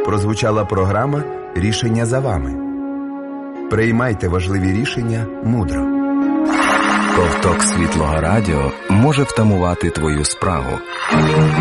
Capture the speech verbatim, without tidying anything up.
прозвучала програма «Рішення за вами». Приймайте важливі рішення мудро. Ковток світлого радіо може втамувати твою спрагу.